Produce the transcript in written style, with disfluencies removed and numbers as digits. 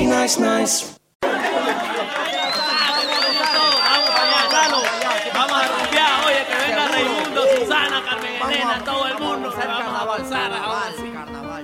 y nice, nice. Vamos a rumbear, oye, que venga Raimundo, Susana, Carmen Elena, todo el mundo. Vamos a avanzar.